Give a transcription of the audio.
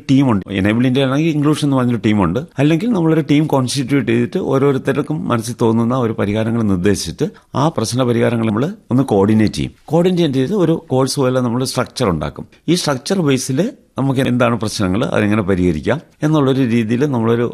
ടീമുണ്ട്. Enable India ആണെങ്കിൽ inclusion എന്ന് പറഞ്ഞൊരു ടീമുണ്ട്. അല്ലെങ്കിൽ നമ്മളൊരു ടീം കോൺസ്റ്റിറ്റ്യൂട്ട് ചെയ്തിട്ട് ഓരോരുത്തർക്കും മനസ്സിൽ തോന്നുന്ന ഒരു പരിഹാരങ്ങൾ നിർദ്ദേശിച്ചിട്ട് ആ പ്രശ്ന പരിഹാരങ്ങൾ നമ്മൾ ഒന്ന് കോർഡിനേറ്റ് ചെയ്യും. കോർഡിനേറ്റ് ചെയ്ത് ഒരു കോഴ്സ് പോലെ നമ്മൾ സ്ട്രക്ചർ ഉണ്ടാക്കും. ഈ സ്ട്രക്ചർ ബേസിൽ നമുക്ക് എന്താണ് പ്രശ്നങ്ങൾ, അതെങ്ങനെ പരിഹരിക്കാം എന്നുള്ളൊരു രീതിയിൽ നമ്മളൊരു